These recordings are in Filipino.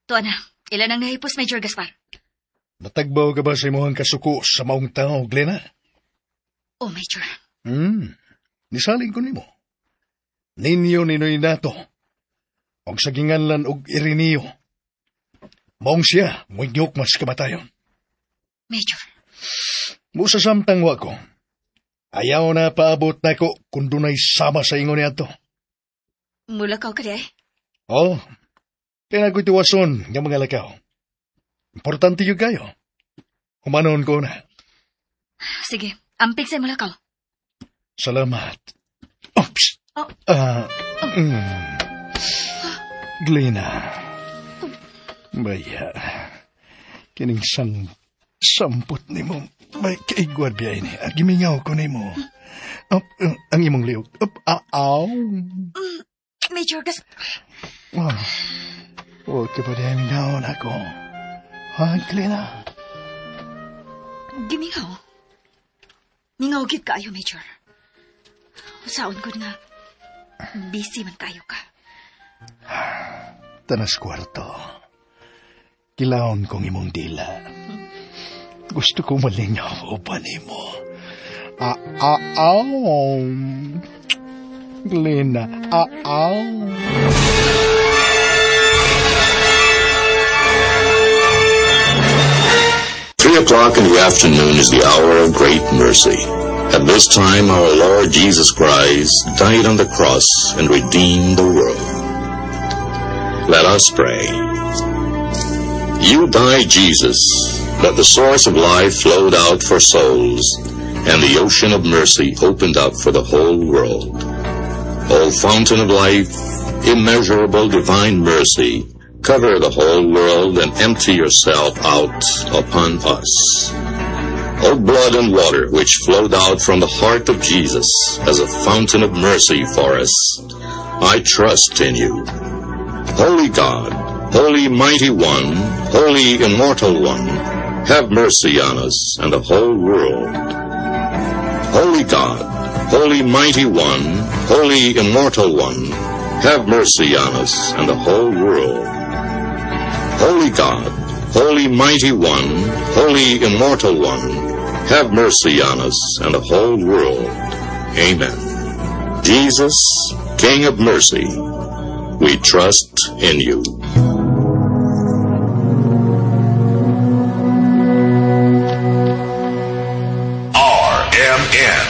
Tuan na, ilan ang nahipos, Major Gaspar? Natagbaw ka ba sa imuhang kasuko sa maong tao, Glena? Oh, Major. Nisaling ko nimo. Ninyo ninoy nato. Ang saginganlan og Irineo. Maong siya, munyok mas kamatayon. Major. Musa samtang wako. Ayaw na paabot na ko kung dunay sama sa ingon niya to. Mulakaw ka di ay? Oh, kaya ako'y tiwason ng mga lakaw. Importante yung kayo. Humanon ko na. Sige, ampig sa mulakaw. Salamat. Oops. Glena. Baya. Kining sampot ni mo. May kaigwad biya ini. Gimingaw ko ni mo. Ang imong liog. Major Gas... Huwag ka pa dahil minahon ako. Glena. Gimingaw. Mingaw gid kaayo, Major. Saon ko nga, busy man kayo ka. Tanas kwarto. Kilaon kong imong dila. Gusto ko malingaw o panimo. Glena, 3 o'clock in the afternoon is the hour of great mercy. At this time, our Lord Jesus Christ died on the cross and redeemed the world. Let us pray. You died, Jesus, that the source of life flowed out for souls, and the ocean of mercy opened up for the whole world. O fountain of life, immeasurable divine mercy, cover the whole world and empty yourself out upon us. O blood and water which flowed out from the heart of Jesus as a fountain of mercy for us, I trust in you. Holy God, Holy Mighty One, Holy Immortal One, have mercy on us and the whole world. Holy God, Holy Mighty One, Holy Immortal One, have mercy on us and the whole world. Holy God, Holy Mighty One, Holy Immortal One, have mercy on us and the whole world. Amen. Jesus, King of mercy, we trust in you. RMN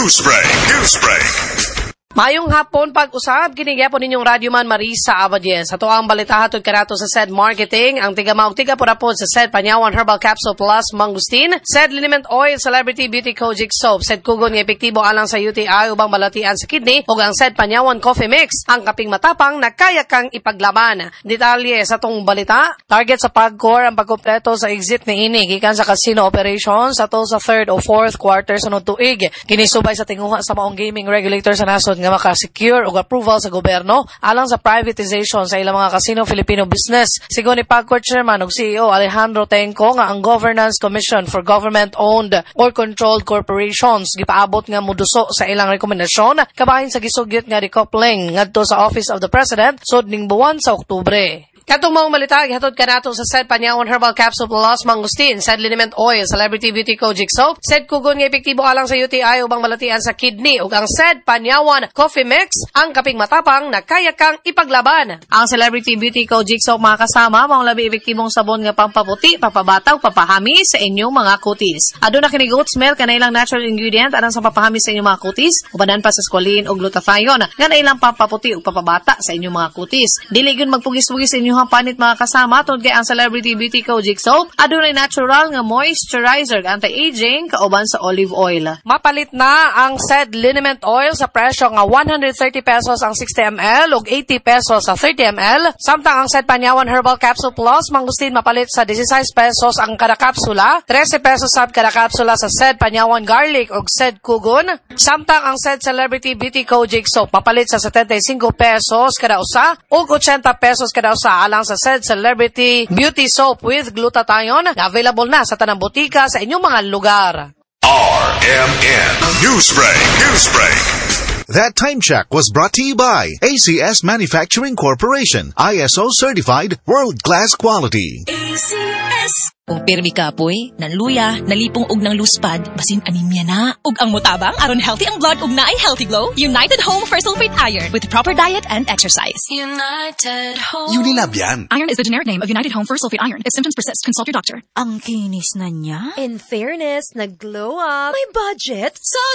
Newsbreak. Mayong hapon pag-usab, kinigyapon ninyong Radyo Man Marisa Abadien. Sa tuang balita hatod kanato sa SED Marketing, ang tiga-maog tiga-purapod sa SED Panyawan Herbal Capsule Plus Mangustin, SED Liniment Oil Celebrity Beauty Kojic Soap, SED Kugon nga epektibo alang sa UTI ubang balatian sa kidney, ug ang SED Panyawan Coffee Mix, ang kaping matapang na kaya kang ipaglaban. Detalye sa tong balita, target sa pagkor ang pagkumpleto sa exit ni ini gikan sa casino operations sa sa 3rd o 4th quarter sunod tuig. Kinisubay sa tinguha sa maong gaming regulator sa nasod nga maka-secure o approval sa gobyerno alang sa privatization sa ilang mga casino Filipino business. Sigon ni PAGCOR Chairman ug CEO Alejandro Tenco nga ang Governance Commission for Government-Owned or Controlled Corporations gipaabot nga muduso sa ilang rekomendasyon kabahin sa gisugyot nga decoupling ngadto sa Office of the President sud ning buwan sa Oktubre. Katong maong malita, gihatod kanato sa SED Panyawan Herbal Capsule Plus Mangustin, SED Liniment Oil, Celebrity Beauty Kojic Soap, SED Kugon nga epektibo alang sa UTI ubang balatian sa kidney, ug ang SED Panyawan Coffee Mix, ang kaping matapang na kaya kang ipaglaban. Ang Celebrity Beauty Kojic Soap mga kasama, maong labi epektibong sabon nga pampaputi, papabataw, papahami sa inyong mga kutis. Aduna kini goat's milk nga ilang natural ingredient anang sa papahami sa inyong mga kutis, ubanan pa sa squalene ug glutathione nga ilang pampaputi ug papabata sa inyong mga kutis. Dili gyud magpugis-pugis sa inyong panit mga kasama tungod kay ang Celebrity Beauty Kojic Soap adunay natural nga moisturizer anti-aging kauban sa olive oil. Mapalit na ang SED Liniment Oil sa presyo nga 130 pesos ang 60 ml ug 80 pesos sa 30 ml. Samtang ang SED Panyawan Herbal Capsule Plus Mangustin mapalit sa 16 pesos ang kada kapsula, 13 pesos sab kada kapsula sa SED Panyawan Garlic ug SED Kugon. Samtang ang SED Celebrity Beauty Kojic Soap mapalit sa 75 pesos kada usa ug 80 pesos kada usa alang sa SED Celebrity Beauty Soap with glutathione na available na sa tanang botika sa inyong mga lugar. RMN Newsbreak. That time check was brought to you by ACS Manufacturing Corporation, ISO certified, world-class quality. Kung pirmi ka, poy, nanluya, nalipong og ng luspad, basin anemia na. Ug ang mutabang, aron healthy ang blood ug na ay healthy glow, United Home for Sulfate Iron with proper diet and exercise. United Home. Unilab yan. Iron is the generic name of United Home for Sulfate Iron. If symptoms persist, consult your doctor. Ang kinis na niya. In fairness, nag-glow up. May budget? So